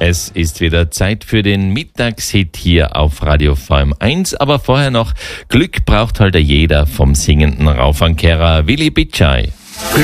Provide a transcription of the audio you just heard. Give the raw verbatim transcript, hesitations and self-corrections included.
Es ist wieder Zeit für den Mittagshit hier auf Radio V M eins, aber vorher noch, Glück braucht halt jeder vom singenden Raufankehrer Willi Bitschei.